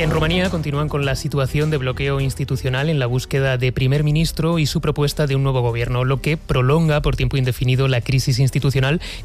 En Rumanía continúan con la situación de bloqueo institucional en la búsqueda de primer ministro y su propuesta de un nuevo gobierno, lo que prolonga por tiempo indefinido la crisis institucional